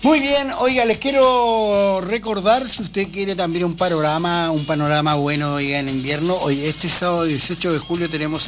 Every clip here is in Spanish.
Muy bien, oiga, les quiero recordar, si usted quiere también un panorama bueno, oiga, en invierno, hoy este sábado 18 de julio tenemos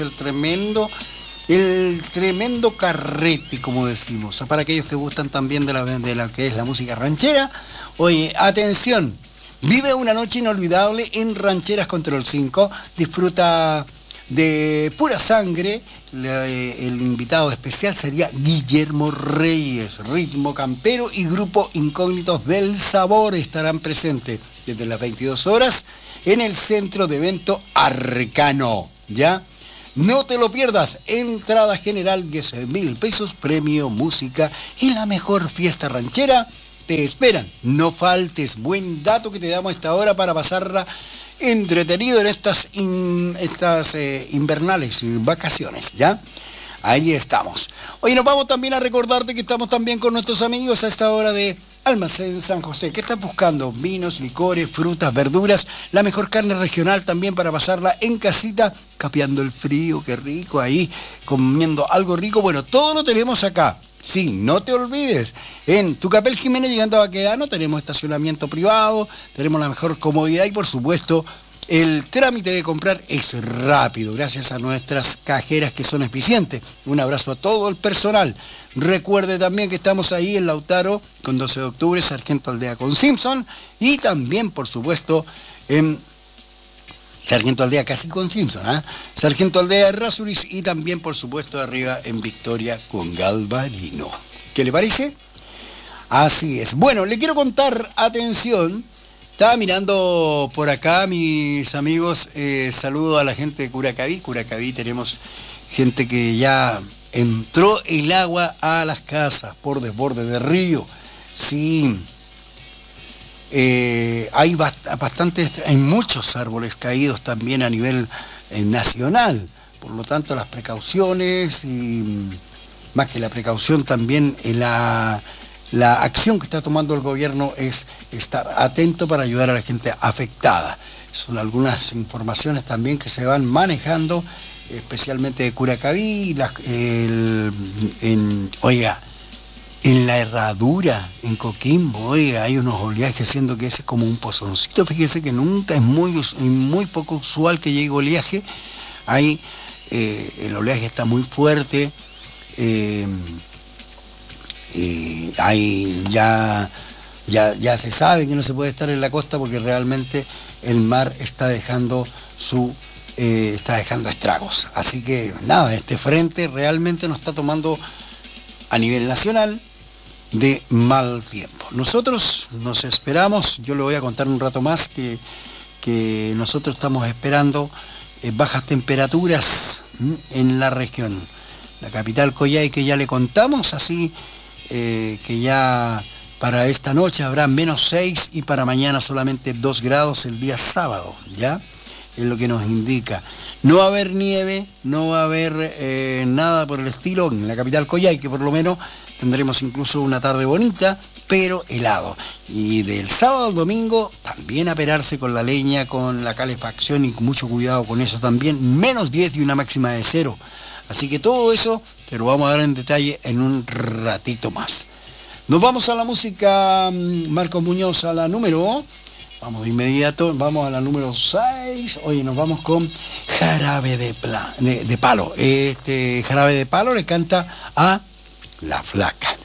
el tremendo carrete, como decimos, para aquellos que gustan también de la que es la música ranchera. Oye, atención, vive una noche inolvidable en Rancheras Control 5, disfruta de pura sangre. El invitado especial sería Guillermo Reyes, Ritmo Campero y Grupo Incógnitos del Sabor estarán presentes desde las 22 horas en el centro de evento Arcano, ¿ya? No te lo pierdas, entrada general 10.000 pesos, premio, música y la mejor fiesta ranchera te esperan. No faltes, buen dato que te damos a esta hora para pasarla entretenido en estas invernales vacaciones, ¿ya? Ahí estamos. Hoy nos vamos también a recordarte que estamos también con nuestros amigos a esta hora de Almacén San José. ¿Qué estás buscando? Vinos, licores, frutas, verduras, la mejor carne regional también para pasarla en casita, capeando el frío, qué rico ahí, comiendo algo rico. Bueno, todo lo tenemos acá. Sí, no te olvides, en Tucapel Jiménez llegando a Baquedano tenemos estacionamiento privado, tenemos la mejor comodidad y por supuesto el trámite de comprar es rápido gracias a nuestras cajeras que son eficientes. Un abrazo a todo el personal. Recuerde también que estamos ahí en Lautaro con 12 de octubre, Sargento Aldea con Simpson y también por supuesto en Sargento Aldea casi con Simpson, ¿eh? Sargento Aldea Errázuriz y también, por supuesto, arriba en Victoria con Galvarino. ¿Qué le parece? Así es. Bueno, le quiero contar, atención, estaba mirando por acá, mis amigos, saludo a la gente de Curacaví. Curacaví tenemos gente que ya entró el agua a las casas por desborde de río. Sí. Hay muchos árboles caídos también a nivel nacional, por lo tanto las precauciones y más que la precaución también la acción que está tomando el gobierno es estar atento para ayudar a la gente afectada. Son algunas informaciones también que se van manejando, especialmente de Curacaví, en la Herradura, en Coquimbo, oiga, hay unos oleajes, siendo que ese es como un pozoncito. Fíjese que nunca es muy poco usual que llegue oleaje. Ahí el oleaje está muy fuerte. Ahí ya se sabe que no se puede estar en la costa porque realmente el mar está dejando estragos. Así que nada, este frente realmente nos está tomando a nivel nacional de mal tiempo. Nosotros nos esperamos, yo le voy a contar un rato más que nosotros estamos esperando bajas temperaturas en la región. La capital Coyhai que ya le contamos, así que ya para esta noche habrá -6 y para mañana solamente 2 grados el día sábado, ¿ya? Es lo que nos indica. No va a haber nieve, no va a haber nada por el estilo en la capital Coyhai, que por lo menos tendremos incluso una tarde bonita, pero helado. Y del sábado al domingo también aperarse con la leña, con la calefacción y con mucho cuidado con eso también. -10 y una máxima de 0. Así que todo eso te lo vamos a dar en detalle en un ratito más. Nos vamos a la música, Marco Muñoz, a la número... Vamos de inmediato, vamos a la número 6. Oye, nos vamos con Jarabe de Palo. Jarabe de Palo le canta a La Flaca.